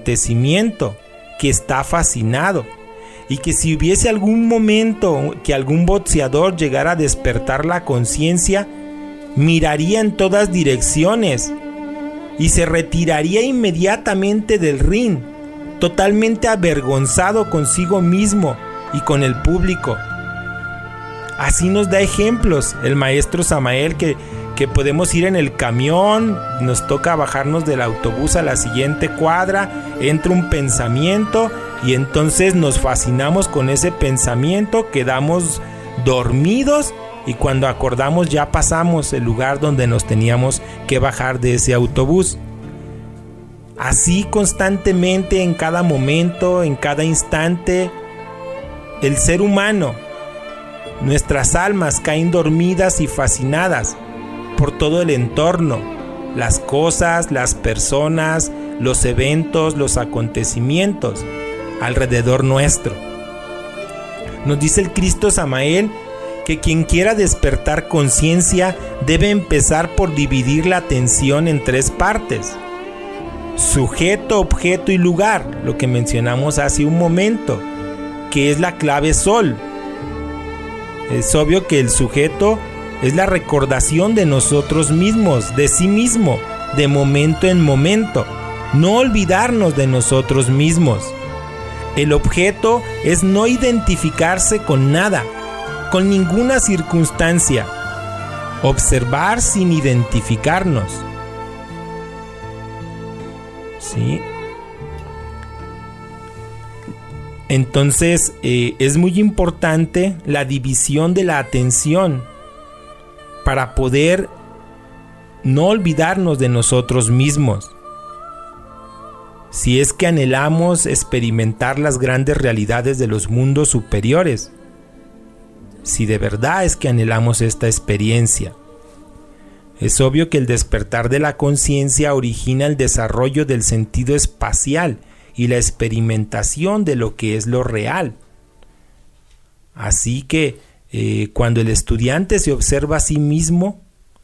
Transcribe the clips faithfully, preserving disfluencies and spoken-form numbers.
acontecimiento, que está fascinado, y que si hubiese algún momento que algún boxeador llegara a despertar la conciencia, miraría en todas direcciones y se retiraría inmediatamente del ring, totalmente avergonzado consigo mismo y con el público. Así nos da ejemplos el maestro Samael, que, que podemos ir en el camión, nos toca bajarnos del autobús a la siguiente cuadra, entra un pensamiento y entonces nos fascinamos con ese pensamiento, quedamos dormidos y cuando acordamos ya pasamos el lugar donde nos teníamos que bajar de ese autobús. Así constantemente, en cada momento, en cada instante, el ser humano, nuestras almas caen dormidas y fascinadas por todo el entorno, las cosas, las personas, los eventos, los acontecimientos alrededor nuestro. Nos dice el Cristo Samael que quien quiera despertar conciencia debe empezar por dividir la atención en tres partes: sujeto, objeto y lugar, lo que mencionamos hace un momento, que es la clave sol. Es obvio que el sujeto es la recordación de nosotros mismos, de sí mismo, de momento en momento, no olvidarnos de nosotros mismos. El objeto es no identificarse con nada, con ninguna circunstancia, observar sin identificarnos. ¿Sí? Entonces eh, es muy importante la división de la atención para poder no olvidarnos de nosotros mismos. Si es que anhelamos experimentar las grandes realidades de los mundos superiores, si de verdad es que anhelamos esta experiencia. Es obvio que el despertar de la conciencia origina el desarrollo del sentido espacial y la experimentación de lo que es lo real. Así que eh, cuando el estudiante se observa a sí mismo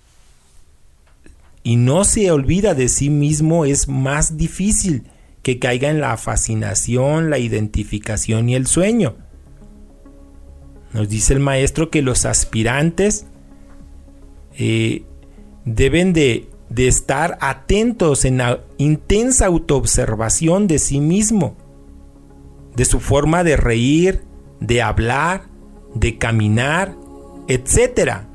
y no se olvida de sí mismo, es más difícil que caiga en la fascinación, la identificación y el sueño. Nos dice el maestro que los aspirantes eh, deben de de estar atentos en la intensa autoobservación de sí mismo, de su forma de reír, de hablar, de caminar, etcétera.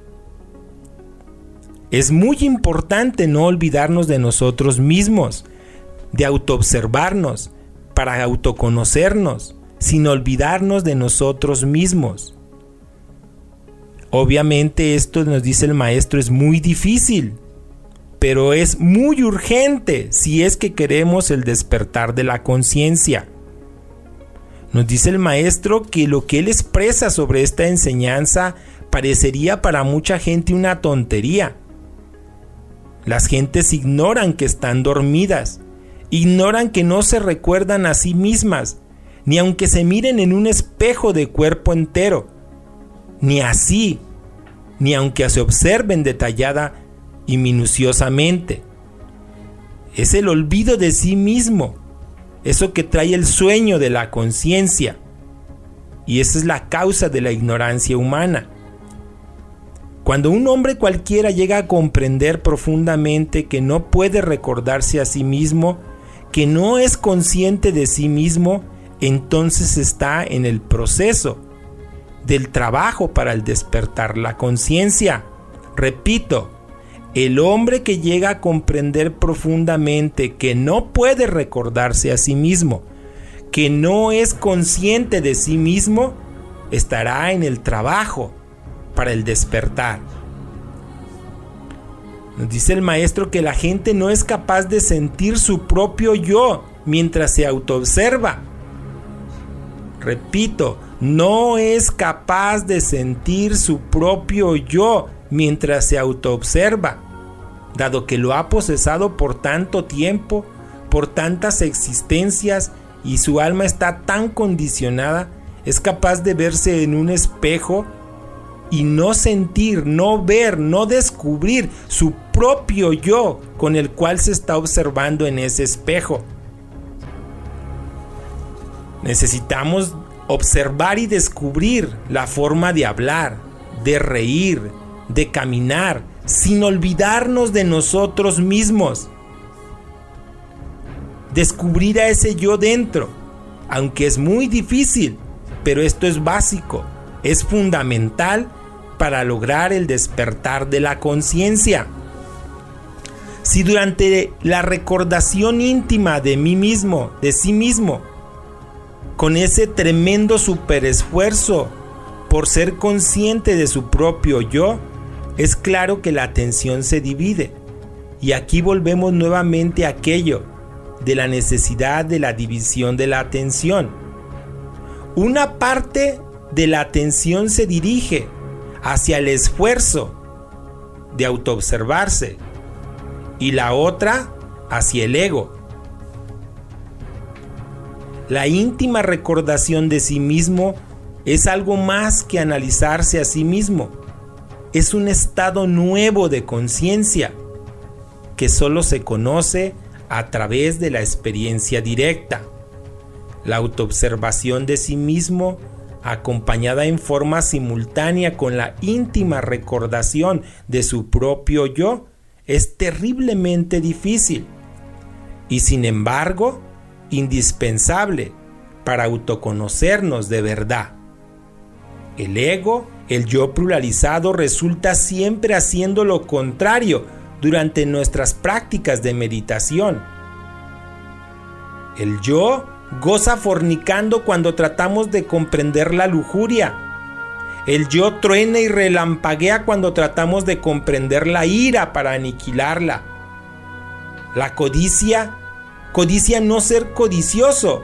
Es muy importante no olvidarnos de nosotros mismos, de autoobservarnos, para autoconocernos, sin olvidarnos de nosotros mismos. Obviamente esto, nos dice el maestro, es muy difícil, pero es muy urgente si es que queremos el despertar de la conciencia. Nos dice el maestro que lo que él expresa sobre esta enseñanza parecería para mucha gente una tontería. Las gentes ignoran que están dormidas, ignoran que no se recuerdan a sí mismas, ni aunque se miren en un espejo de cuerpo entero, ni así, ni aunque se observen detallada y minuciosamente. Es el olvido de sí mismo, eso que trae el sueño de la conciencia, y esa es la causa de la ignorancia humana. Cuando un hombre cualquiera llega a comprender profundamente que no puede recordarse a sí mismo, que no es consciente de sí mismo, entonces está en el proceso del trabajo para el despertar la conciencia. Repito, el hombre que llega a comprender profundamente que no puede recordarse a sí mismo, que no es consciente de sí mismo, estará en el trabajo para el despertar. Nos dice el maestro que la gente no es capaz de sentir su propio yo mientras se autoobserva. Repito, no es capaz de sentir su propio yo mientras se autoobserva, dado que lo ha posesado por tanto tiempo, por tantas existencias, y su alma está tan condicionada, es capaz de verse en un espejo y no sentir, no ver, no descubrir su propio yo con el cual se está observando en ese espejo. Necesitamos observar y descubrir la forma de hablar, de reír, de caminar, sin olvidarnos de nosotros mismos. Descubrir a ese yo dentro, aunque es muy difícil, pero esto es básico, es fundamental para lograr el despertar de la conciencia. Si durante la recordación íntima de mí mismo, de sí mismo, con ese tremendo superesfuerzo por ser consciente de su propio yo, es claro que la atención se divide. Y aquí volvemos nuevamente a aquello de la necesidad de la división de la atención. Una parte de la atención se dirige hacia el esfuerzo de autoobservarse y la otra hacia el ego. La íntima recordación de sí mismo es algo más que analizarse a sí mismo. Es un estado nuevo de conciencia que solo se conoce a través de la experiencia directa. La autoobservación de sí mismo, acompañada en forma simultánea con la íntima recordación de su propio yo, es terriblemente difícil y, sin embargo, indispensable para autoconocernos de verdad. El ego, el yo pluralizado, resulta siempre haciendo lo contrario durante nuestras prácticas de meditación. El yo goza fornicando cuando tratamos de comprender la lujuria. El yo truena y relampaguea cuando tratamos de comprender la ira para aniquilarla. La codicia, codicia no ser codicioso.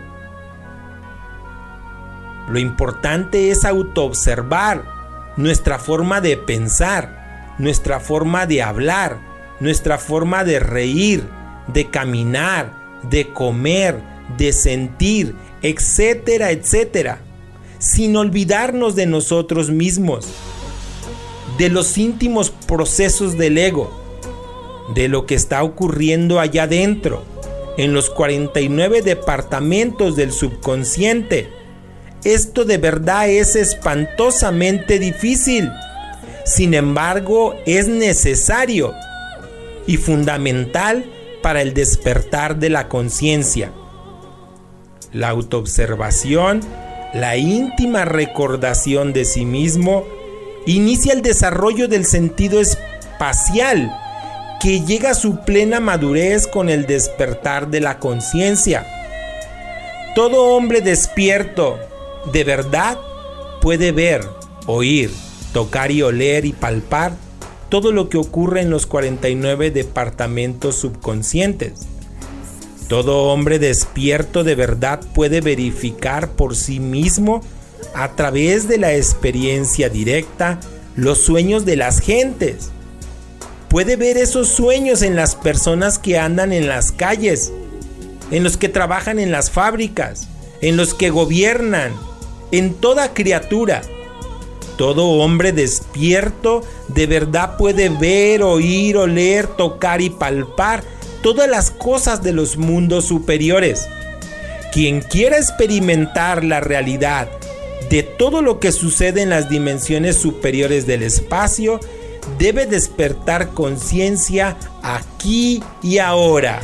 Lo importante es autoobservar nuestra forma de pensar, nuestra forma de hablar, nuestra forma de reír, de caminar, de comer, de sentir, etcétera, etcétera, sin olvidarnos de nosotros mismos, de los íntimos procesos del ego, de lo que está ocurriendo allá adentro, en los cuarenta y nueve departamentos del subconsciente. Esto de verdad es espantosamente difícil. Sin embargo, es necesario y fundamental para el despertar de la conciencia. La autoobservación, la íntima recordación de sí mismo, inicia el desarrollo del sentido espacial que llega a su plena madurez con el despertar de la conciencia. Todo hombre despierto de verdad puede ver, oír, tocar y oler y palpar todo lo que ocurre en los cuarenta y nueve departamentos subconscientes. Todo hombre despierto de verdad puede verificar por sí mismo, a través de la experiencia directa, los sueños de las gentes. Puede ver esos sueños en las personas que andan en las calles, en los que trabajan en las fábricas, en los que gobiernan, en toda criatura. Todo hombre despierto de verdad puede ver, oír, oler, tocar y palpar todas las cosas de los mundos superiores. Quien quiera experimentar la realidad de todo lo que sucede en las dimensiones superiores del espacio, debe despertar conciencia aquí y ahora.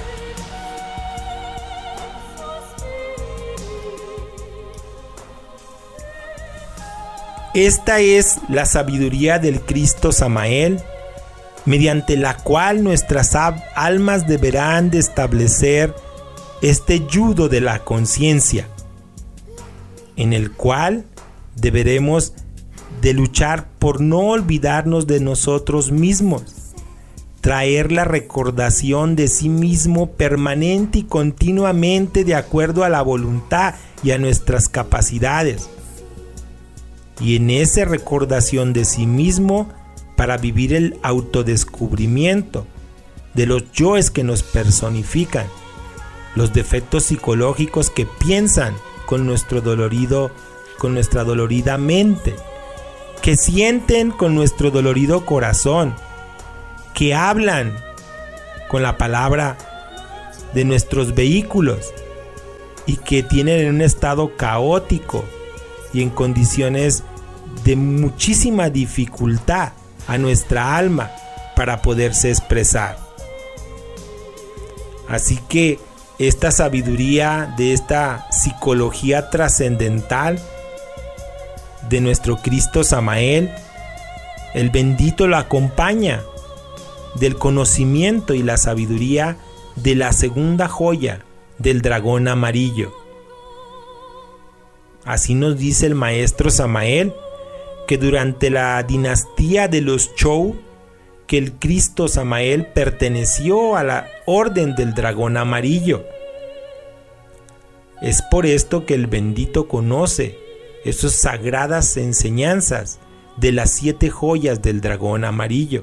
Esta es la sabiduría del Cristo Samael, mediante la cual nuestras almas deberán de establecer este yugo de la conciencia, en el cual deberemos de luchar por no olvidarnos de nosotros mismos, traer la recordación de sí mismo permanente y continuamente de acuerdo a la voluntad y a nuestras capacidades. Y en esa recordación de sí mismo, para vivir el autodescubrimiento de los yoes que nos personifican, los defectos psicológicos que piensan con nuestro dolorido, con nuestra dolorida mente, que sienten con nuestro dolorido corazón, que hablan con la palabra de nuestros vehículos y que tienen un estado caótico y en condiciones de muchísima dificultad a nuestra alma para poderse expresar. Así que esta sabiduría de esta psicología trascendental de nuestro Cristo Samael, el bendito lo acompaña del conocimiento y la sabiduría de la segunda joya del dragón amarillo. Así nos dice el maestro Samael que durante la dinastía de los Zhou, que el Cristo Samael perteneció a la orden del dragón amarillo. Es por esto que el bendito conoce esas sagradas enseñanzas de las siete joyas del dragón amarillo,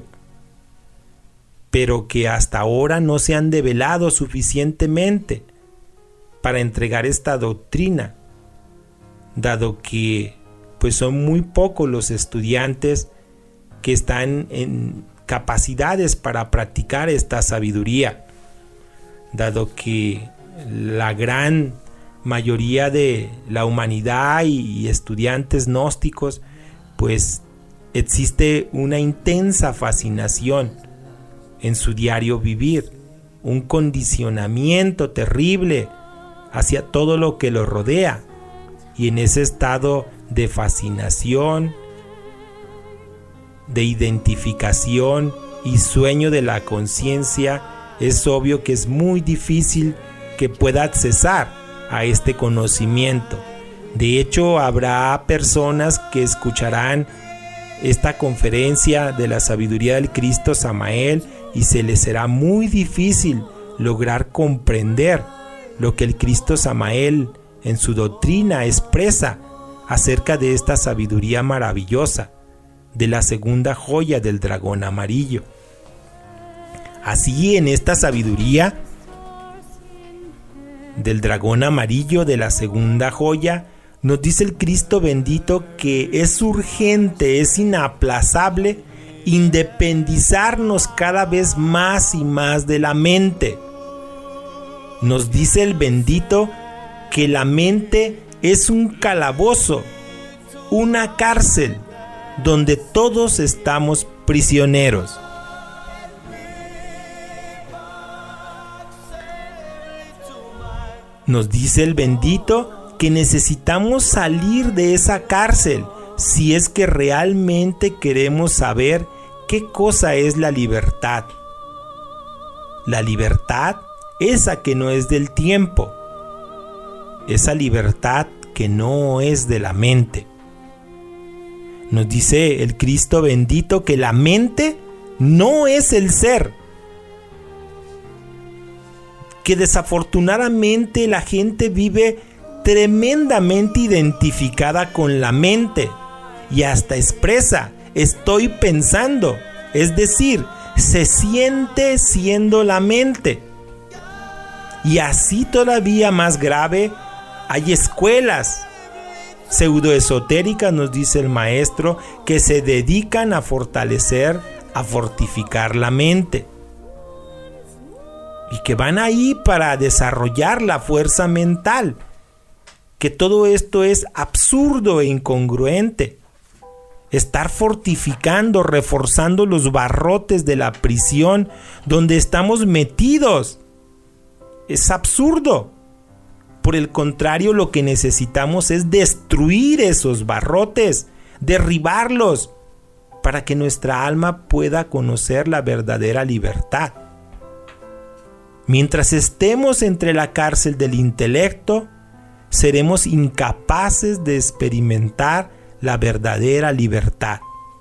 pero que hasta ahora no se han develado suficientemente para entregar esta doctrina, dado que pues son muy pocos los estudiantes que están en capacidades para practicar esta sabiduría, dado que la gran mayoría de la humanidad y estudiantes gnósticos, pues existe una intensa fascinación en su diario vivir, un condicionamiento terrible hacia todo lo que lo rodea, y en ese estado de fascinación, de identificación y sueño de la conciencia, es obvio que es muy difícil que pueda accesar a este conocimiento. De hecho, habrá personas que escucharán esta conferencia de la sabiduría del Cristo Samael y se les será muy difícil lograr comprender lo que el Cristo Samael en su doctrina expresa acerca de esta sabiduría maravillosa de la segunda joya del dragón amarillo. Así, en esta sabiduría del dragón amarillo de la segunda joya, nos dice el Cristo bendito que es urgente, es inaplazable independizarnos cada vez más y más de la mente. Nos dice el bendito que la mente es un calabozo, una cárcel, donde todos estamos prisioneros. Nos dice el bendito que necesitamos salir de esa cárcel si es que realmente queremos saber qué cosa es la libertad. La libertad, esa que no es del tiempo, esa libertad que no es de la mente. Nos dice el Cristo bendito que la mente no es el ser, que desafortunadamente la gente vive tremendamente identificada con la mente y hasta expresa estoy pensando, es decir, se siente siendo la mente. Y así todavía más grave, hay escuelas pseudoesotéricas, nos dice el maestro, que se dedican a fortalecer, a fortificar la mente. Y que van ahí para desarrollar la fuerza mental. Que todo esto es absurdo e incongruente. Estar fortificando, reforzando los barrotes de la prisión donde estamos metidos. Es absurdo. Por el contrario, lo que necesitamos es destruir esos barrotes, derribarlos, para que nuestra alma pueda conocer la verdadera libertad. Mientras estemos entre la cárcel del intelecto, seremos incapaces de experimentar la verdadera libertad.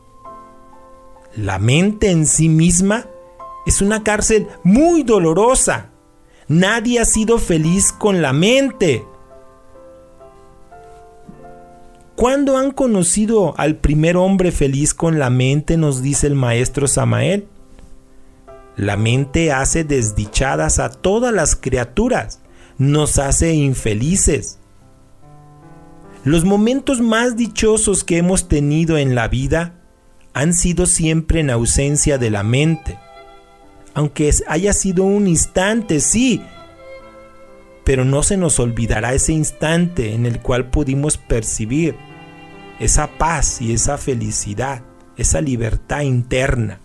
La mente en sí misma es una cárcel muy dolorosa. Nadie ha sido feliz con la mente. ¿Cuándo han conocido al primer hombre feliz con la mente? Nos dice el maestro Samael. La mente hace desdichadas a todas las criaturas, nos hace infelices. Los momentos más dichosos que hemos tenido en la vida han sido siempre en ausencia de la mente. Aunque haya sido un instante, sí, pero no se nos olvidará ese instante en el cual pudimos percibir esa paz y esa felicidad, esa libertad interna.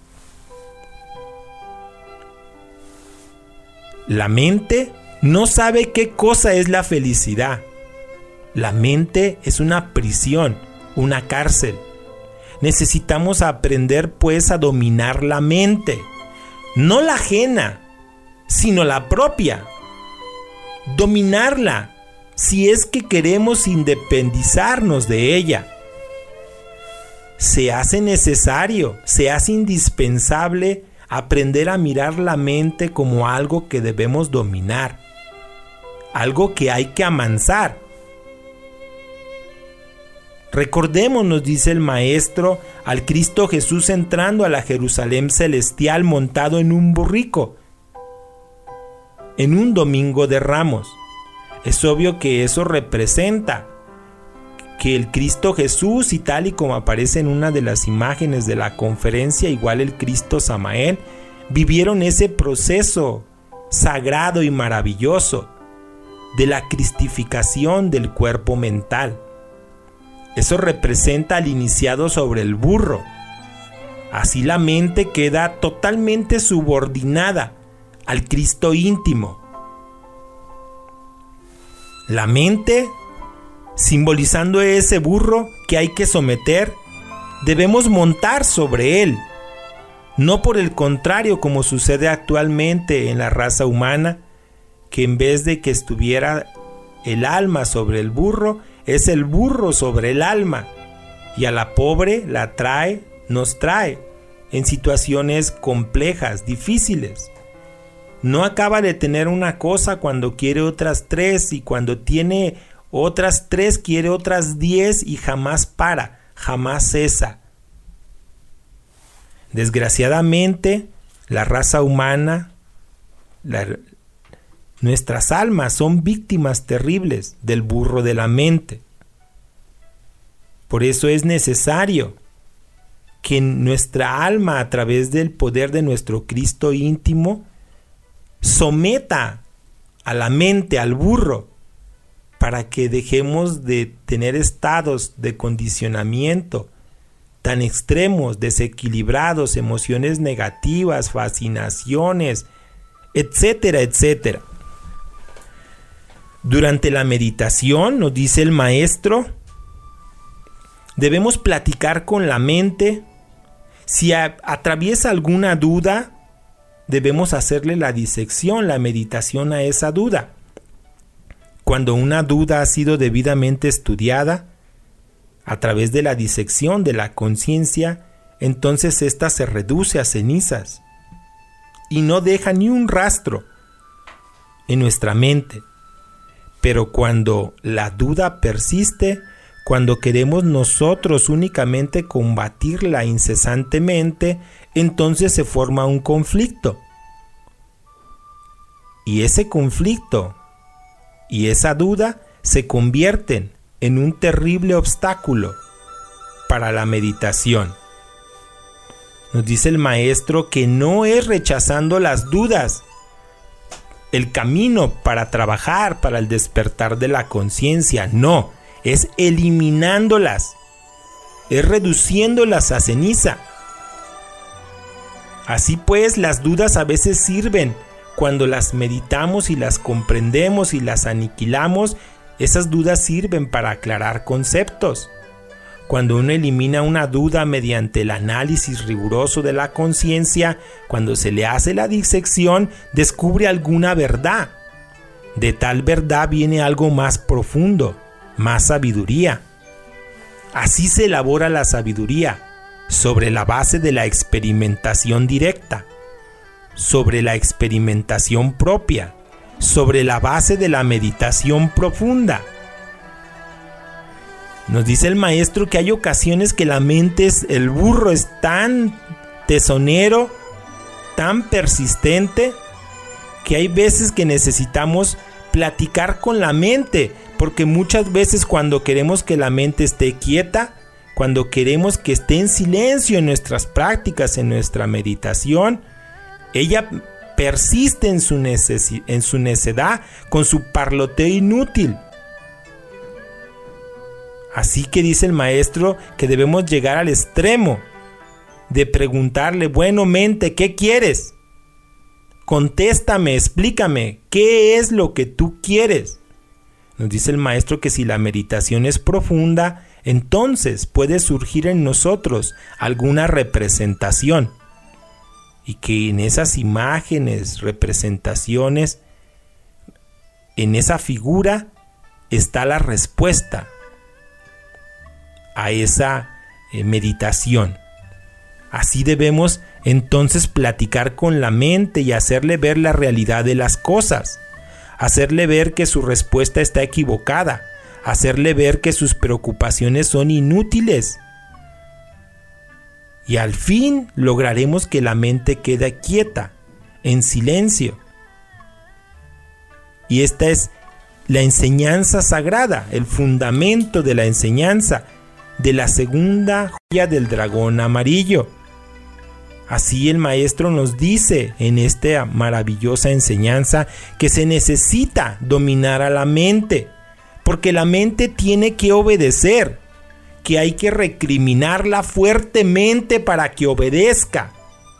La mente no sabe qué cosa es la felicidad. La mente es una prisión, una cárcel. Necesitamos aprender pues a dominar la mente, no la ajena, sino la propia. Dominarla si es que queremos independizarnos de ella. Se hace necesario, se hace indispensable aprender a mirar la mente como algo que debemos dominar, algo que hay que amansar. Recordemos, nos dice el Maestro, al Cristo Jesús entrando a la Jerusalén celestial montado en un burrico, en un domingo de Ramos. Es obvio que eso representa que el Cristo Jesús, y tal y como aparece en una de las imágenes de la conferencia, igual el Cristo Samael, vivieron ese proceso sagrado y maravilloso de la cristificación del cuerpo mental. Eso representa al iniciado sobre el burro. Así la mente queda totalmente subordinada al Cristo íntimo. La mente, simbolizando ese burro que hay que someter, debemos montar sobre él. No por el contrario, como sucede actualmente en la raza humana, que en vez de que estuviera el alma sobre el burro, es el burro sobre el alma, y a la pobre la trae, nos trae en situaciones complejas, difíciles. No acaba de tener una cosa cuando quiere otras tres, y cuando tiene otras tres quiere otras diez, y jamás para, jamás cesa. Desgraciadamente, la raza humana, la, nuestras almas son víctimas terribles del burro de la mente. Por eso es necesario que nuestra alma, a través del poder de nuestro Cristo íntimo, someta a la mente, al burro, para que dejemos de tener estados de condicionamiento tan extremos, desequilibrados, emociones negativas, fascinaciones, etcétera, etcétera. Durante la meditación, nos dice el Maestro, debemos platicar con la mente. Si a, atraviesa alguna duda, debemos hacerle la disección, la meditación a esa duda. Cuando una duda ha sido debidamente estudiada, a través de la disección de la conciencia, entonces ésta se reduce a cenizas y no deja ni un rastro en nuestra mente. Pero cuando la duda persiste, cuando queremos nosotros únicamente combatirla incesantemente, entonces se forma un conflicto. Y ese conflicto y esa duda se convierten en un terrible obstáculo para la meditación. Nos dice el Maestro que no es rechazando las dudas el camino para trabajar, para el despertar de la conciencia, no, es eliminándolas, es reduciéndolas a ceniza. Así pues, las dudas a veces sirven cuando las meditamos y las comprendemos y las aniquilamos. Esas dudas sirven para aclarar conceptos. Cuando uno elimina una duda mediante el análisis riguroso de la conciencia, cuando se le hace la disección, descubre alguna verdad. De tal verdad viene algo más profundo, más sabiduría. Así se elabora la sabiduría, sobre la base de la experimentación directa, sobre la experimentación propia, sobre la base de la meditación profunda. Nos dice el Maestro que hay ocasiones que la mente, es, el burro es tan tesonero, tan persistente, que hay veces que necesitamos platicar con la mente, porque muchas veces cuando queremos que la mente esté quieta, cuando queremos que esté en silencio en nuestras prácticas, en nuestra meditación, ella persiste en su, necesi- en su necedad con su parloteo inútil. Así que dice el maestro que debemos llegar al extremo de preguntarle: bueno, mente, ¿qué quieres? Contéstame, explícame, ¿qué es lo que tú quieres? Nos dice el maestro que si la meditación es profunda, entonces puede surgir en nosotros alguna representación. Y que en esas imágenes, representaciones, en esa figura está la respuesta a esa eh, meditación. Así debemos entonces platicar con la mente y hacerle ver la realidad de las cosas, hacerle ver que su respuesta está equivocada, hacerle ver que sus preocupaciones son inútiles. Y al fin lograremos que la mente quede quieta, en silencio. Y esta es la enseñanza sagrada, el fundamento de la enseñanza de la segunda joya del dragón amarillo. Así el maestro nos dice en esta maravillosa enseñanza que se necesita dominar a la mente, porque la mente tiene que obedecer, que hay que recriminarla fuertemente para que obedezca.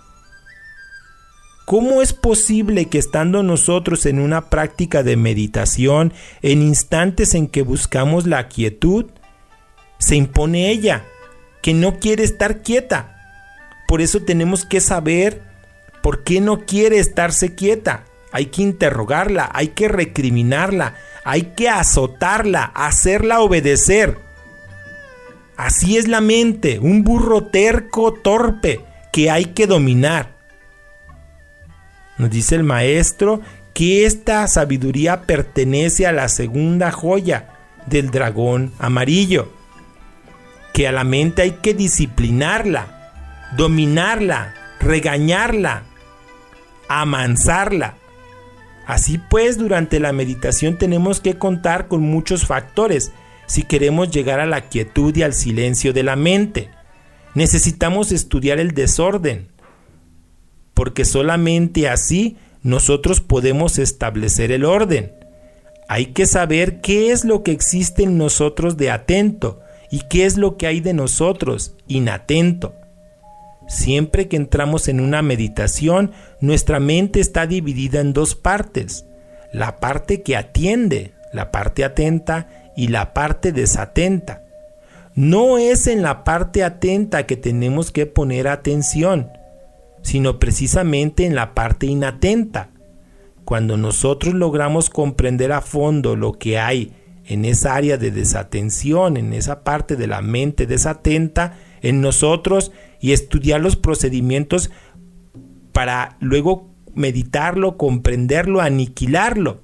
¿Cómo es posible que estando nosotros en una práctica de meditación, en instantes en que buscamos la quietud, se impone ella, que no quiere estar quieta? Por eso tenemos que saber por qué no quiere estarse quieta. Hay que interrogarla, hay que recriminarla, hay que azotarla, hacerla obedecer. Así es la mente, un burro terco, torpe, que hay que dominar. Nos dice el maestro que esta sabiduría pertenece a la segunda joya del dragón amarillo, que a la mente hay que disciplinarla, dominarla, regañarla, amansarla. Así pues, durante la meditación tenemos que contar con muchos factores si queremos llegar a la quietud y al silencio de la mente. Necesitamos estudiar el desorden, porque solamente así nosotros podemos establecer el orden. Hay que saber qué es lo que existe en nosotros de atento y qué es lo que hay de nosotros inatento. Siempre que entramos en una meditación, nuestra mente está dividida en dos partes: la parte que atiende, la parte atenta, y la parte desatenta. No es en la parte atenta que tenemos que poner atención, sino precisamente en la parte inatenta. Cuando nosotros logramos comprender a fondo lo que hay en esa área de desatención, en esa parte de la mente desatenta en nosotros, y estudiar los procedimientos para luego meditarlo, comprenderlo, aniquilarlo.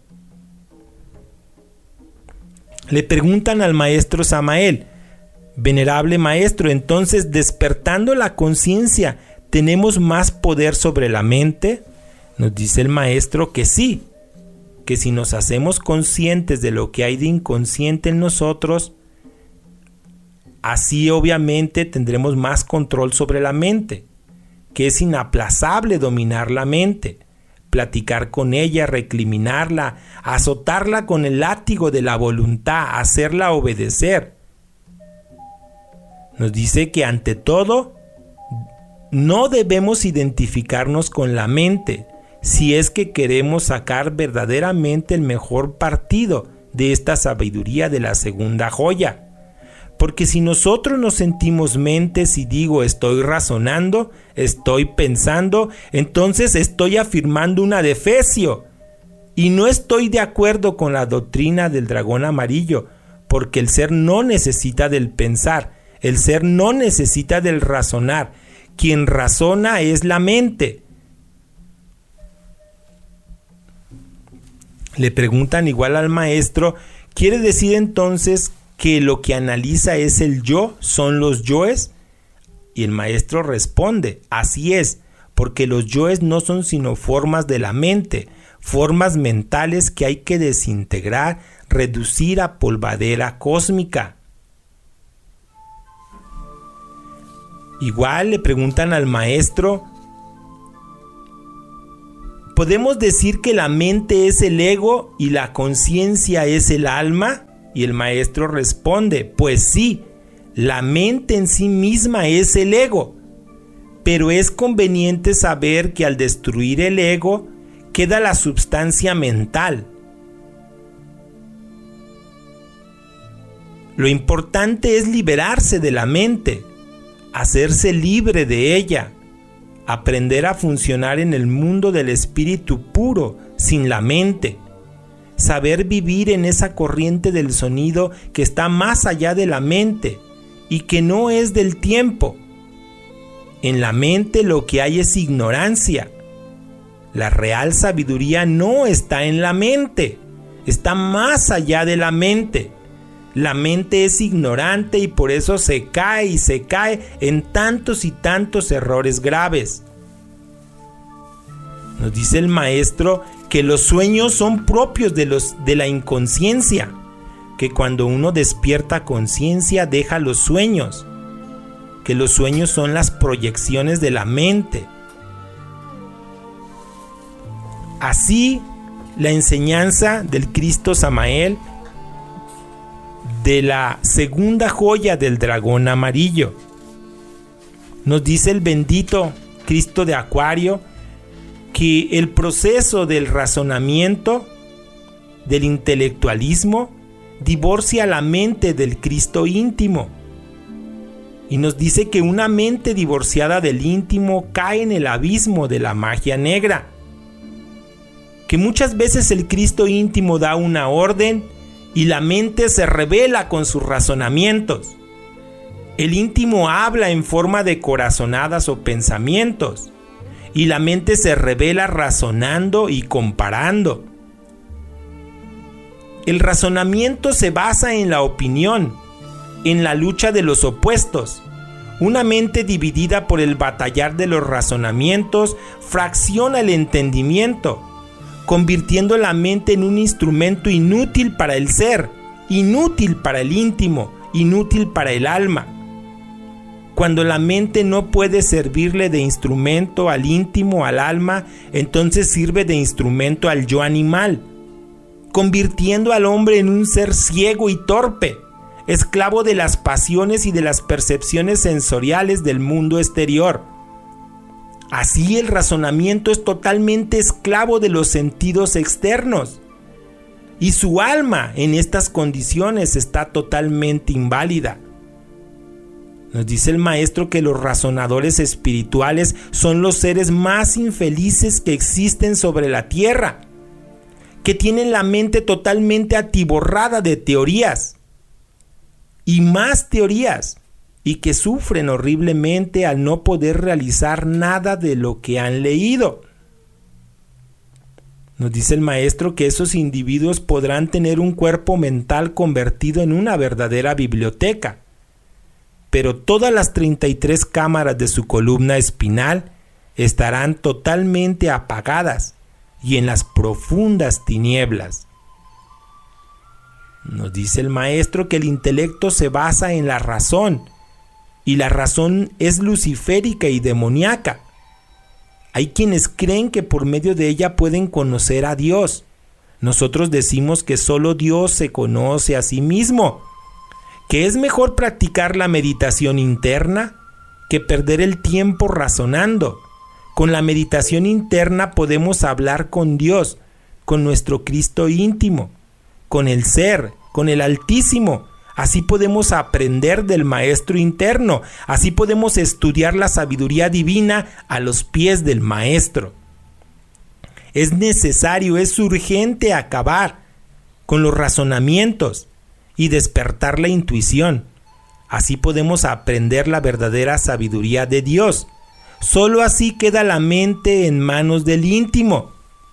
Le preguntan al maestro Samael: venerable maestro, entonces, despertando la conciencia, ¿tenemos más poder sobre la mente? Nos dice el maestro que sí, que si nos hacemos conscientes de lo que hay de inconsciente en nosotros, así obviamente tendremos más control sobre la mente, que es inaplazable dominar la mente, platicar con ella, recriminarla, azotarla con el látigo de la voluntad, hacerla obedecer. Nos dice que ante todo no debemos identificarnos con la mente si es que queremos sacar verdaderamente el mejor partido de esta sabiduría de la segunda joya. Porque si nosotros nos sentimos mentes y digo estoy razonando, estoy pensando, entonces estoy afirmando un adefesio. Y no estoy de acuerdo con la doctrina del dragón amarillo, porque el ser no necesita del pensar, el ser no necesita del razonar. Quien razona es la mente. Le preguntan igual al maestro: ¿quiere decir entonces que lo que analiza es el yo, son los yoes? Y el maestro responde: así es, porque los yoes no son sino formas de la mente, formas mentales que hay que desintegrar, reducir a polvadera cósmica. Igual le preguntan al maestro ¿Podemos decir que la mente es el ego y la conciencia es el alma? Y el maestro responde, pues sí, la mente en sí misma es el ego, pero es conveniente saber que al destruir el ego queda la substancia mental. Lo importante es liberarse de la mente, hacerse libre de ella, aprender a funcionar en el mundo del espíritu puro, sin la mente, saber vivir en esa corriente del sonido que está más allá de la mente y que no es del tiempo. En la mente lo que hay es ignorancia. La real sabiduría no está en la mente, está más allá de la mente. La mente es ignorante y por eso se cae y se cae en tantos y tantos errores graves. Nos dice el maestro que los sueños son propios de, los, de la inconsciencia, que cuando uno despierta conciencia deja los sueños, que los sueños son las proyecciones de la mente. Así, la enseñanza del Cristo Samael, de la segunda joya del dragón amarillo. Nos dice el bendito Cristo de Acuario que el proceso del razonamiento, del intelectualismo, divorcia la mente del Cristo íntimo. Y nos dice que una mente divorciada del íntimo cae en el abismo de la magia negra. Que muchas veces el Cristo íntimo da una orden y la mente se rebela con sus razonamientos. El íntimo habla en forma de corazonadas o pensamientos, y la mente se rebela razonando y comparando. El razonamiento se basa en la opinión, en la lucha de los opuestos. Una mente dividida por el batallar de los razonamientos fracciona el entendimiento, convirtiendo la mente en un instrumento inútil para el ser, inútil para el íntimo, inútil para el alma. Cuando la mente no puede servirle de instrumento al íntimo, al alma, entonces sirve de instrumento al yo animal, convirtiendo al hombre en un ser ciego y torpe, esclavo de las pasiones y de las percepciones sensoriales del mundo exterior. Así el razonamiento es totalmente esclavo de los sentidos externos, y su alma en estas condiciones está totalmente inválida. Nos dice el maestro que los razonadores espirituales son los seres más infelices que existen sobre la tierra, que tienen la mente totalmente atiborrada de teorías y más teorías, y que sufren horriblemente al no poder realizar nada de lo que han leído. Nos dice el maestro que esos individuos podrán tener un cuerpo mental convertido en una verdadera biblioteca, pero todas las treinta y tres cámaras de su columna espinal estarán totalmente apagadas y en las profundas tinieblas. Nos dice el maestro que el intelecto se basa en la razón, y la razón es luciférica y demoníaca. Hay quienes creen que por medio de ella pueden conocer a Dios. Nosotros decimos que solo Dios se conoce a sí mismo, que es mejor practicar la meditación interna que perder el tiempo razonando. Con la meditación interna podemos hablar con Dios, con nuestro Cristo íntimo, con el Ser, con el Altísimo. Así podemos aprender del Maestro interno, así podemos estudiar la sabiduría divina a los pies del Maestro. Es necesario, es urgente acabar con los razonamientos y despertar la intuición. Así podemos aprender la verdadera sabiduría de Dios. Solo así queda la mente en manos del íntimo.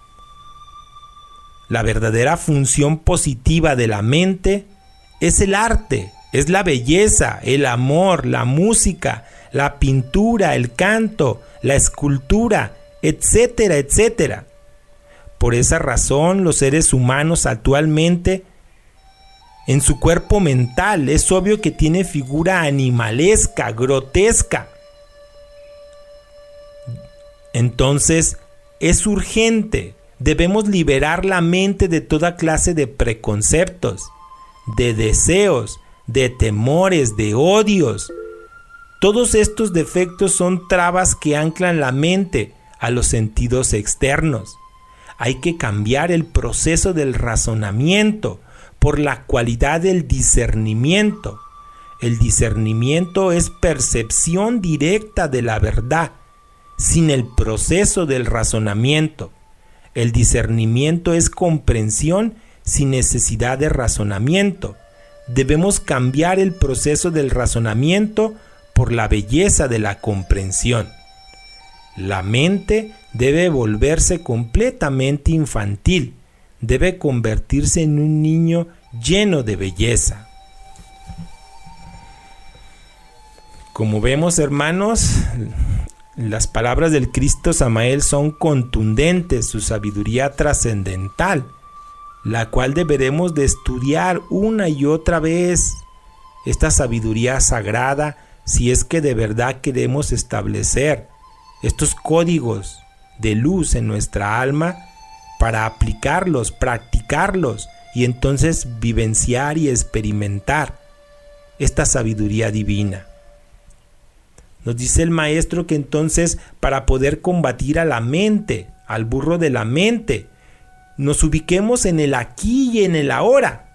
La verdadera función positiva de la mente es el arte, es la belleza, el amor, la música, la pintura, el canto, la escultura, etcétera, etcétera. Por esa razón, los seres humanos actualmente, en su cuerpo mental, es obvio que tiene figura animalesca, grotesca. Entonces, Es urgente. Debemos liberar la mente de toda clase de preconceptos, de deseos, de temores, de odios. Todos estos defectos son trabas que anclan la mente a los sentidos externos. Hay que cambiar el proceso del razonamiento por la cualidad del discernimiento. El discernimiento es percepción directa de la verdad, sin el proceso del razonamiento. El discernimiento es comprensión sin necesidad de razonamiento. Debemos cambiar el proceso del razonamiento por la belleza de la comprensión. La mente debe volverse completamente infantil, debe convertirse en un niño lleno de belleza. Como vemos, hermanos, las palabras del Cristo Samael son contundentes, su sabiduría trascendental, la cual deberemos de estudiar una y otra vez. Esta sabiduría sagrada, si es que de verdad queremos establecer estos códigos de luz en nuestra alma para aplicarlos, practicarlos y entonces vivenciar y experimentar esta sabiduría divina. Nos dice el maestro que entonces para poder combatir a la mente, al burro de la mente, nos ubiquemos en el aquí y en el ahora.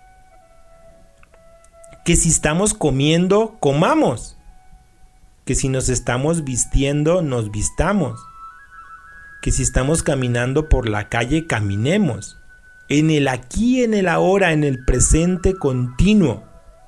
Que si estamos comiendo, comamos. Que si nos estamos vistiendo, nos vistamos. Que si estamos caminando por la calle, caminemos. En el aquí, en el ahora, en el presente continuo.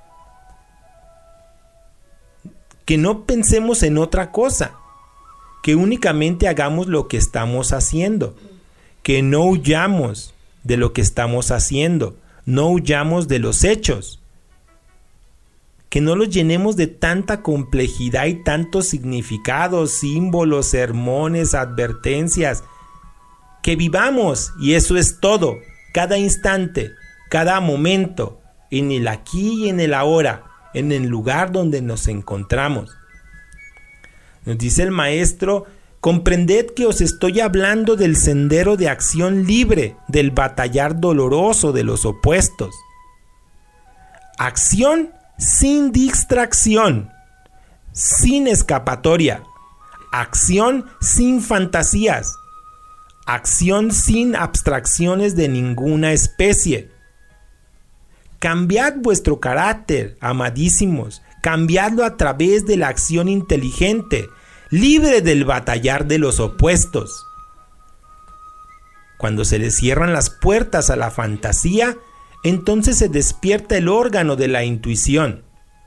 Que no pensemos en otra cosa. Que únicamente hagamos lo que estamos haciendo. Que no huyamos de lo que estamos haciendo. No huyamos de los hechos. Que no los llenemos de tanta complejidad y tantos significados, símbolos, sermones, advertencias. Que vivamos, y eso es todo, cada instante, cada momento, en el aquí y en el ahora, en el lugar donde nos encontramos. Nos dice el maestro: comprended que os estoy hablando del sendero de acción libre, del batallar doloroso de los opuestos. Acción sin distracción, sin escapatoria, acción sin fantasías, acción sin abstracciones de ninguna especie. Cambiad vuestro carácter, amadísimos, cambiadlo a través de la acción inteligente, libre del batallar de los opuestos. Cuando se le cierran las puertas a la fantasía, entonces se despierta el órgano de la intuición.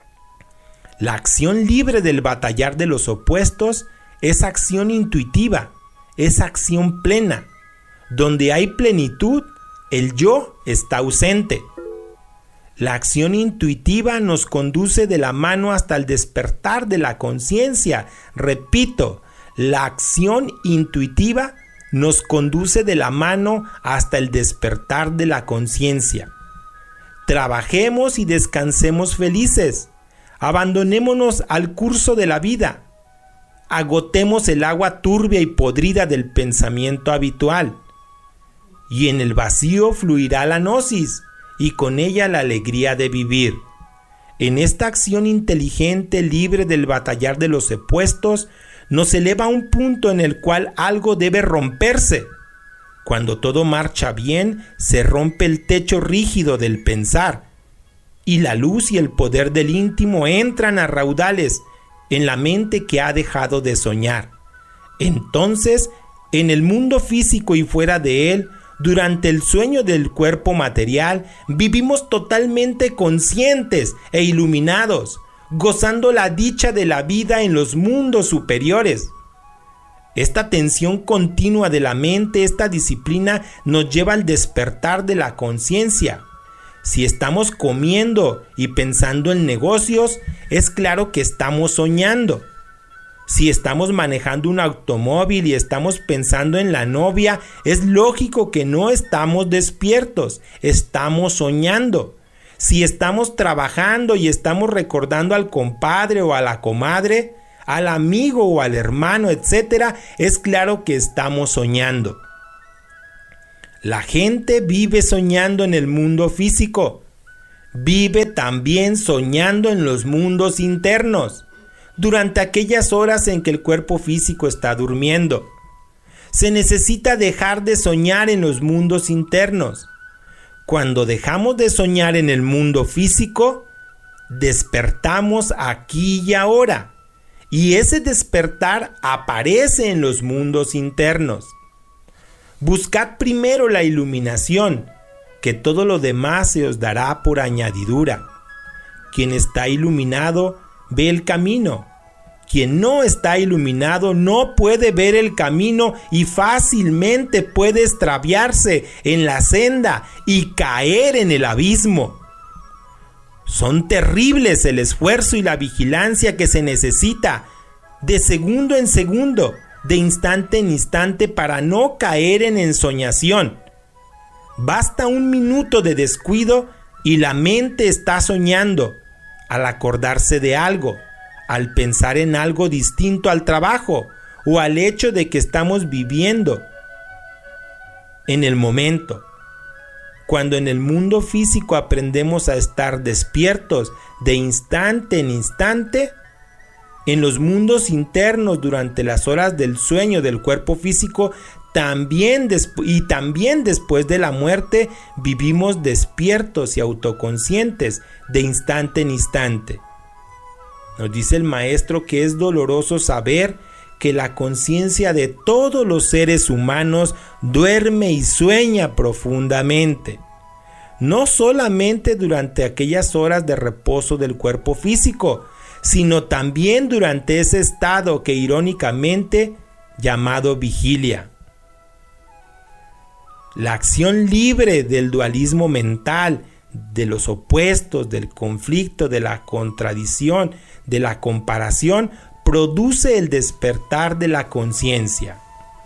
La acción libre del batallar de los opuestos es acción intuitiva, es acción plena. Donde hay plenitud, el yo está ausente. La acción intuitiva nos conduce de la mano hasta el despertar de la conciencia. Repito, la acción intuitiva nos conduce de la mano hasta el despertar de la conciencia. Trabajemos y descansemos felices. Abandonémonos al curso de la vida. Agotemos el agua turbia y podrida del pensamiento habitual. Y en el vacío fluirá la gnosis, y con ella la alegría de vivir. En esta acción inteligente, libre del batallar de los opuestos, nos eleva a un punto en el cual algo debe romperse. Cuando todo marcha bien, se rompe el techo rígido del pensar, y la luz y el poder del íntimo entran a raudales en la mente que ha dejado de soñar. Entonces, en el mundo físico y fuera de él, durante el sueño del cuerpo material, vivimos totalmente conscientes e iluminados, gozando la dicha de la vida en los mundos superiores. Esta tensión continua de la mente, esta disciplina, nos lleva al despertar de la conciencia. Si estamos comiendo y pensando en negocios, es claro que estamos soñando. Si estamos manejando un automóvil y estamos pensando en la novia, es lógico que no estamos despiertos, estamos soñando. Si estamos trabajando y estamos recordando al compadre o a la comadre, al amigo o al hermano, etcétera, es claro que estamos soñando. La gente vive soñando en el mundo físico, vive también soñando en los mundos internos, durante aquellas horas en que el cuerpo físico está durmiendo. Se necesita dejar de soñar en los mundos internos. Cuando dejamos de soñar en el mundo físico, despertamos aquí y ahora, y ese despertar aparece en los mundos internos. Buscad primero la iluminación, que todo lo demás se os dará por añadidura. Quien está iluminado ve el camino. Quien no está iluminado no puede ver el camino y fácilmente puede extraviarse en la senda y caer en el abismo. Son terribles el esfuerzo y la vigilancia que se necesita de segundo en segundo, de instante en instante, para no caer en ensoñación. Basta un minuto de descuido y la mente está soñando al acordarse de algo, al pensar en algo distinto al trabajo o al hecho de que estamos viviendo en el momento. Cuando en el mundo físico aprendemos a estar despiertos de instante en instante, en los mundos internos durante las horas del sueño del cuerpo físico, también y también después de la muerte, vivimos despiertos y autoconscientes de instante en instante. Nos dice el maestro que es doloroso saber que la conciencia de todos los seres humanos duerme y sueña profundamente, no solamente durante aquellas horas de reposo del cuerpo físico, sino también durante ese estado que irónicamente llamado vigilia. La acción libre del dualismo mental, de los opuestos, del conflicto, de la contradicción, de la comparación, produce el despertar de la conciencia.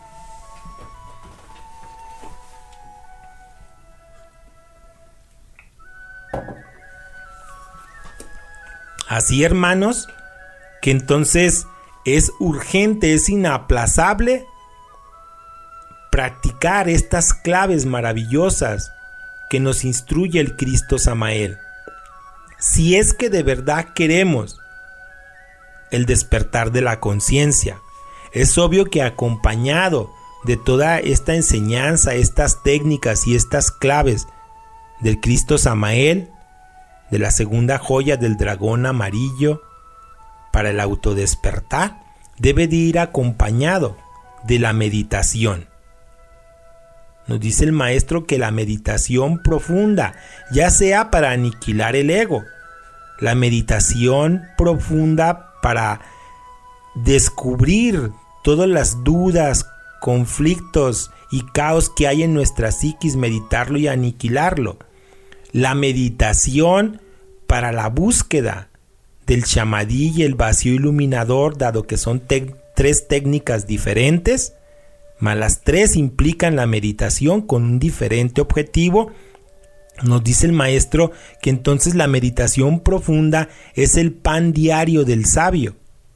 Así, hermanos, que entonces es urgente, es inaplazable practicar estas claves maravillosas que nos instruye el Cristo Samael, si es que de verdad queremos el despertar de la conciencia. Es obvio que acompañado de toda esta enseñanza, estas técnicas y estas claves del Cristo Samael, de la segunda joya del dragón amarillo para el autodespertar, debe de ir acompañado de la meditación. Nos dice el maestro que la meditación profunda, ya sea para aniquilar el ego, la meditación profunda para descubrir todas las dudas, conflictos y caos que hay en nuestra psiquis, meditarlo y aniquilarlo. La meditación para la búsqueda del shamadí y el vacío iluminador, dado que son te- tres técnicas diferentes, mas las tres implican la meditación con un diferente objetivo. Nos dice el maestro que entonces la meditación profunda es el pan diario del sabio,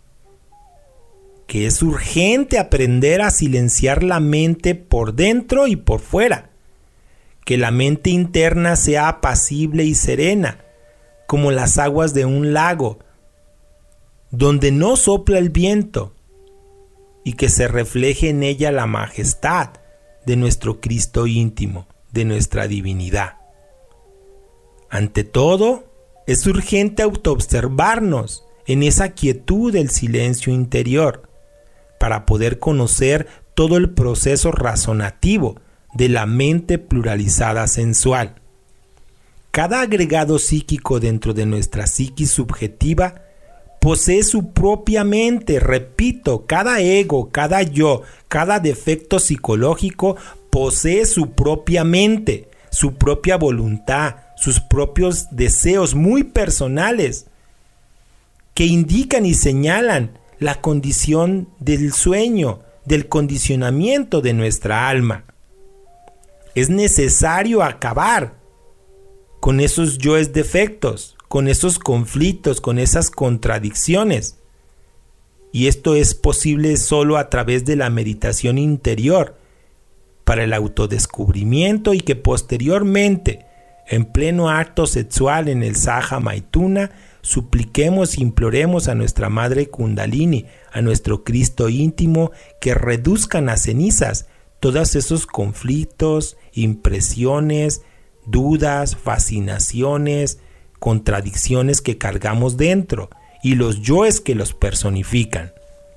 que es urgente aprender a silenciar la mente por dentro y por fuera, que la mente interna sea apacible y serena, como las aguas de un lago, donde no sopla el viento, y que se refleje en ella la majestad de nuestro Cristo íntimo, de nuestra divinidad. Ante todo, es urgente autoobservarnos en esa quietud del silencio interior, para poder conocer todo el proceso razonativo de la mente pluralizada sensual. Cada agregado psíquico dentro de nuestra psiquis subjetiva posee su propia mente, repito, cada ego, cada yo, cada defecto psicológico posee su propia mente, su propia voluntad, sus propios deseos muy personales que indican y señalan la condición del sueño, del condicionamiento de nuestra alma. Es necesario acabar con esos yoes defectos, con esos conflictos, con esas contradicciones y esto es posible solo a través de la meditación interior para el autodescubrimiento, y que posteriormente, en pleno acto sexual en el Sahaja Maituna, supliquemos e imploremos a nuestra Madre Kundalini, a nuestro Cristo íntimo, que reduzcan a cenizas todos esos conflictos, impresiones, dudas, fascinaciones, contradicciones que cargamos dentro y los yoes que los personifican.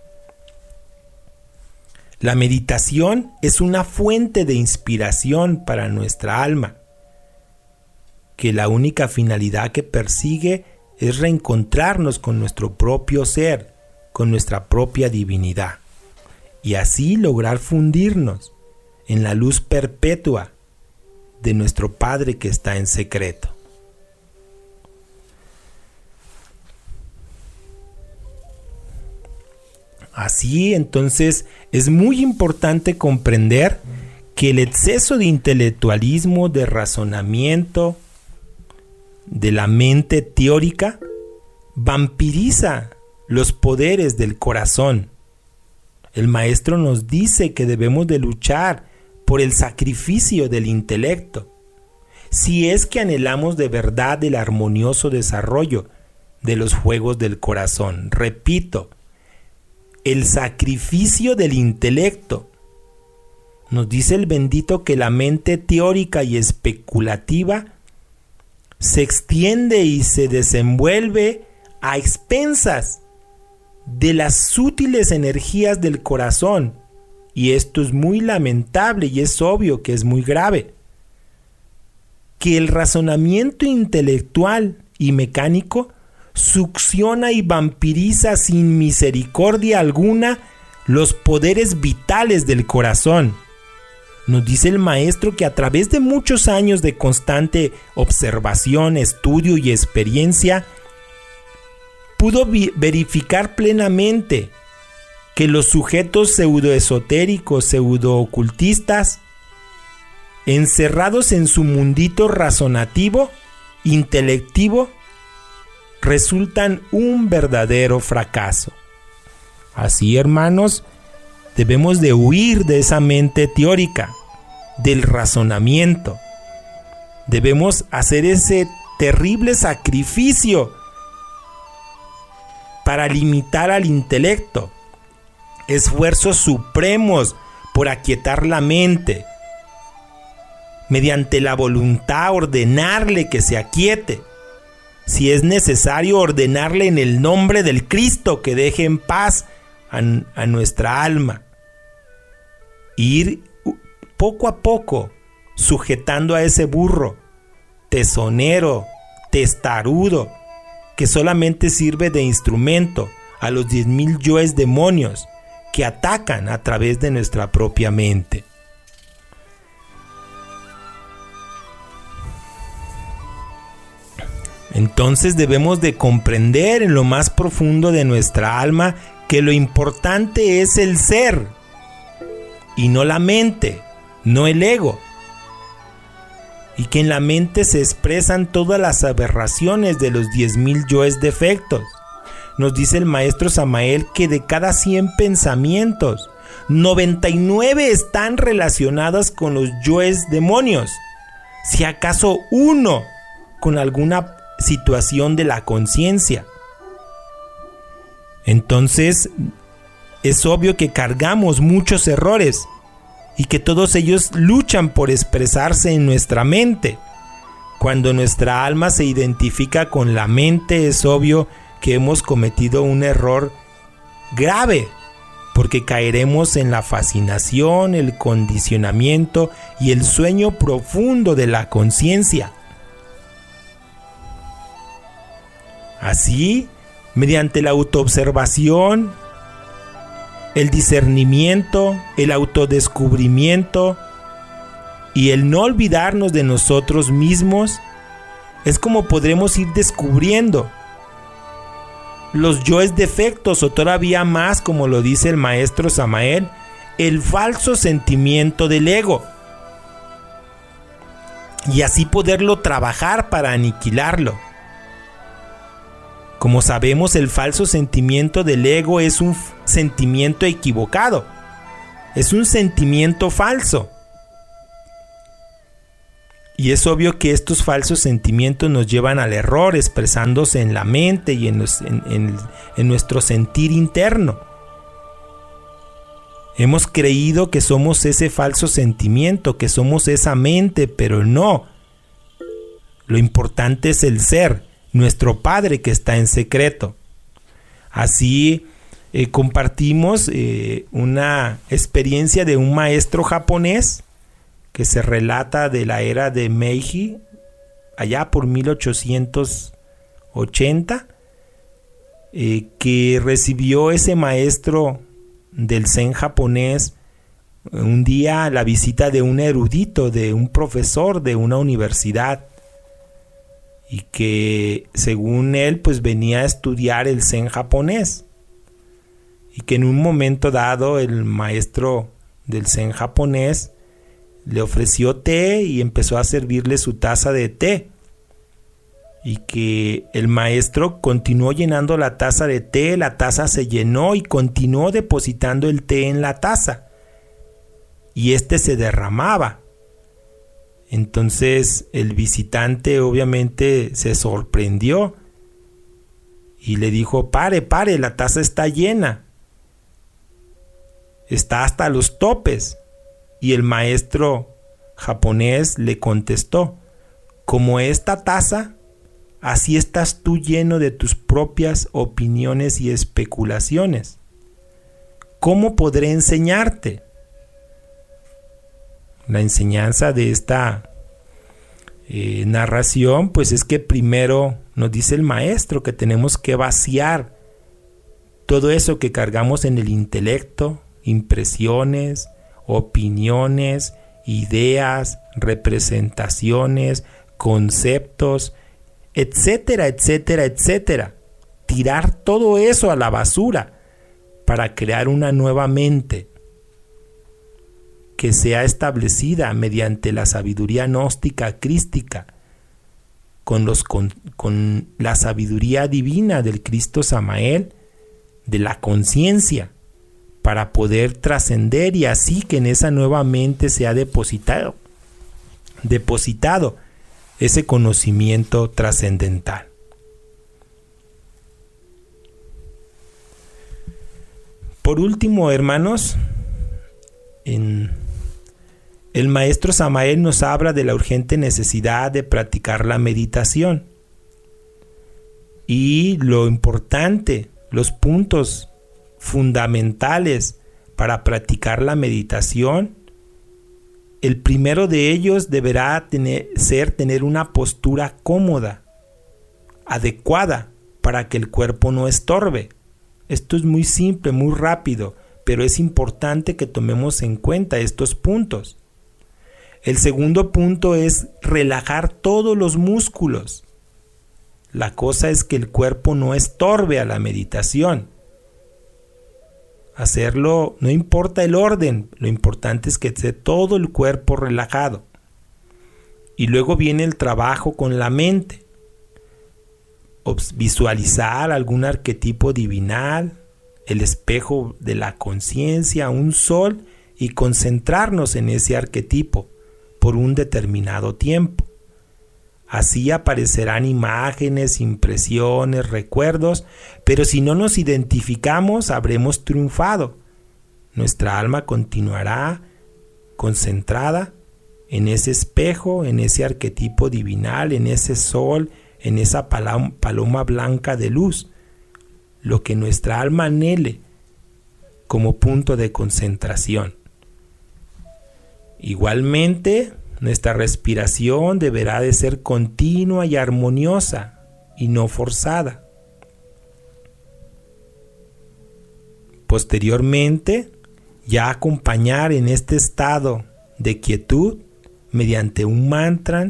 La meditación es una fuente de inspiración para nuestra alma, que la única finalidad que persigue es reencontrarnos con nuestro propio ser, con nuestra propia divinidad, y así lograr fundirnos en la luz perpetua de nuestro Padre que está en secreto. Así, entonces, es muy importante comprender que el exceso de intelectualismo, de razonamiento, de la mente teórica, vampiriza los poderes del corazón. El maestro nos dice que debemos de luchar por el sacrificio del intelecto, si es que anhelamos de verdad el armonioso desarrollo de los juegos del corazón. Repito, el sacrificio del intelecto. Nos dice el bendito que la mente teórica y especulativa se extiende y se desenvuelve a expensas de las sutiles energías del corazón, y esto es muy lamentable y es obvio que es muy grave. Que el razonamiento intelectual y mecánico succiona y vampiriza sin misericordia alguna los poderes vitales del corazón. Nos dice el maestro que a través de muchos años de constante observación, estudio y experiencia, pudo verificar plenamente que los sujetos pseudoesotéricos, pseudoocultistas, encerrados en su mundito razonativo, intelectivo, resultan un verdadero fracaso. Así, hermanos, debemos de huir de esa mente teórica, del razonamiento. Debemos hacer ese terrible sacrificio para limitar al intelecto, esfuerzos supremos por aquietar la mente, mediante la voluntad ordenarle que se aquiete, si es necesario ordenarle en el nombre del Cristo que deje en paz a, a nuestra alma, ir poco a poco sujetando a ese burro tesonero, testarudo, que solamente sirve de instrumento a los diez mil yoes demonios que atacan a través de nuestra propia mente. Entonces debemos de comprender en lo más profundo de nuestra alma que lo importante es el ser y no la mente, no el ego, y que en la mente se expresan todas las aberraciones de los diez mil yoes defectos. Nos dice el maestro Samael que de cada cien pensamientos, noventa y nueve están relacionadas con los yoes demonios, si acaso uno con alguna situación de la conciencia. Entonces es obvio que cargamos muchos errores y que todos ellos luchan por expresarse en nuestra mente. Cuando nuestra alma se identifica con la mente, es obvio que hemos cometido un error grave, porque caeremos en la fascinación, el condicionamiento y el sueño profundo de la conciencia. Así, mediante la autoobservación, el discernimiento, el autodescubrimiento y el no olvidarnos de nosotros mismos, es como podremos ir descubriendo los yoes defectos, o todavía más, como lo dice el maestro Samael, el falso sentimiento del ego, y así poderlo trabajar para aniquilarlo. Como sabemos, el falso sentimiento del ego es un sentimiento equivocado. Es un sentimiento falso. Y es obvio que estos falsos sentimientos nos llevan al error, expresándose en la mente y en, los, en, en, en nuestro sentir interno. Hemos creído que somos ese falso sentimiento, que somos esa mente, pero no. Lo importante es el ser, nuestro Padre que está en secreto. Así eh, compartimos eh, una experiencia de un maestro japonés que se relata de la era de Meiji, allá por mil ochocientos ochenta, eh, que recibió ese maestro del Zen japonés un día la visita de un erudito, de un profesor de una universidad, y que según él pues venía a estudiar el Zen japonés, y que en un momento dado el maestro del Zen japonés le ofreció té y empezó a servirle su taza de té, y que el maestro continuó llenando la taza de té, la taza se llenó y continuó depositando el té en la taza, y este se derramaba. Entonces el visitante obviamente se sorprendió y le dijo: pare, pare, la taza está llena, está hasta los topes. Y el maestro japonés le contestó: como esta taza, así estás tú lleno de tus propias opiniones y especulaciones. ¿Cómo podré enseñarte? La enseñanza de esta eh, narración pues es que primero nos dice el maestro que tenemos que vaciar todo eso que cargamos en el intelecto, impresiones, opiniones, ideas, representaciones, conceptos, etcétera, etcétera, etcétera. Tirar todo eso a la basura para crear una nueva mente que sea establecida mediante la sabiduría gnóstica crística, con, los, con, con la sabiduría divina del Cristo Samael, de la conciencia, para poder trascender, y así que en esa nueva mente se ha depositado, depositado ese conocimiento trascendental. Por último, hermanos, en el maestro Samael nos habla de la urgente necesidad de practicar la meditación y lo importante, los puntos fundamentales para practicar la meditación. El primero de ellos deberá tener, ser tener una postura cómoda, adecuada, para que el cuerpo no estorbe. Esto es muy simple, muy rápido, pero es importante que tomemos en cuenta estos puntos. El segundo punto es relajar todos los músculos. La cosa es que el cuerpo no estorbe a la meditación. Hacerlo, no importa el orden, lo importante es que esté todo el cuerpo relajado. Y luego viene el trabajo con la mente. Visualizar algún arquetipo divinal, el espejo de la conciencia, un sol, y concentrarnos en ese arquetipo por un determinado tiempo. Así aparecerán imágenes, impresiones, recuerdos, pero si no nos identificamos, habremos triunfado. Nuestra alma continuará concentrada en ese espejo, en ese arquetipo divinal, en ese sol, en esa paloma blanca de luz, lo que nuestra alma anhele como punto de concentración. Igualmente, nuestra respiración deberá de ser continua y armoniosa y no forzada. Posteriormente, ya acompañar en este estado de quietud mediante un mantra,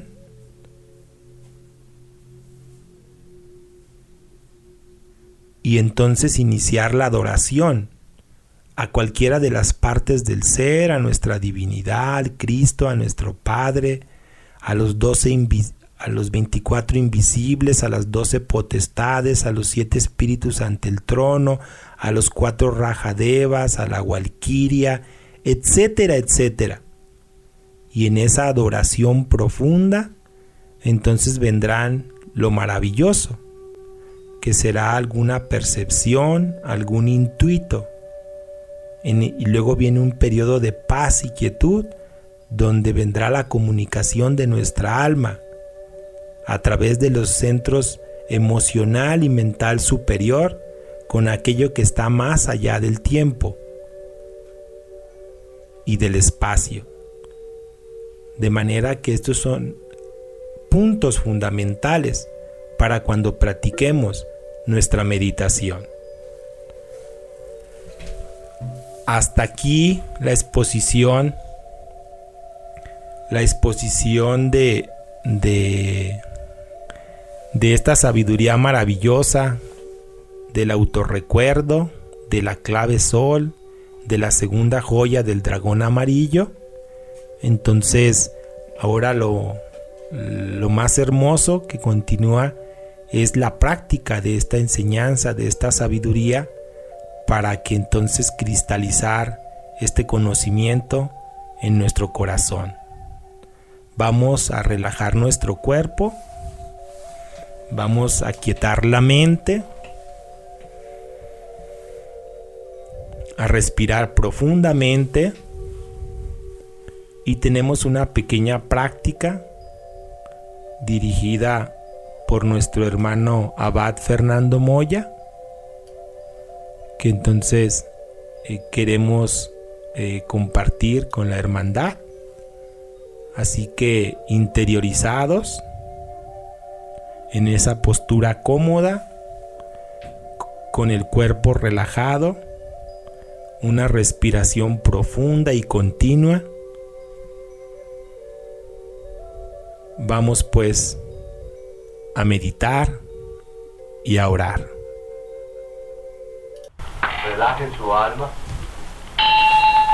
y entonces iniciar la adoración a cualquiera de las partes del ser, a nuestra divinidad, al Cristo, a nuestro Padre, a los doce, invi- a los veinticuatro invisibles, a las doce potestades, a los siete espíritus ante el trono, a los cuatro Rajadevas, a la Valquiria, etcétera, etcétera. Y en esa adoración profunda, entonces vendrán lo maravilloso, que será alguna percepción, algún intuito. En, y luego viene un periodo de paz y quietud, donde vendrá la comunicación de nuestra alma a través de los centros emocional y mental superior con aquello que está más allá del tiempo y del espacio. De manera que estos son puntos fundamentales para cuando practiquemos nuestra meditación. Hasta aquí la exposición, la exposición de, de, de esta sabiduría maravillosa, del autorrecuerdo, de la clave sol, de la segunda joya del dragón amarillo. Entonces, ahora lo, lo más hermoso que continúa es la práctica de esta enseñanza, de esta sabiduría, para que entonces cristalizar este conocimiento en nuestro corazón. Vamos a relajar nuestro cuerpo, vamos a aquietar la mente, a respirar profundamente, y tenemos una pequeña práctica dirigida por nuestro hermano Abad Fernando Moya, que entonces eh, queremos eh, compartir con la hermandad. Así que interiorizados en esa postura cómoda, con el cuerpo relajado, una respiración profunda y continua. Vamos pues a meditar y a orar. Relajen su alma.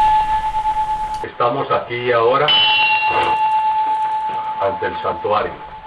Estamos aquí ahora ante el santuario.